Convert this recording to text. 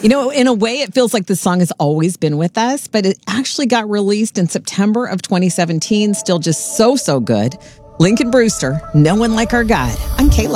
You know, in a way, it feels like this song has always been with us, but it actually got released in September of 2017. Still just so good. Lincoln Brewster, No One Like Our God. I'm Kayla.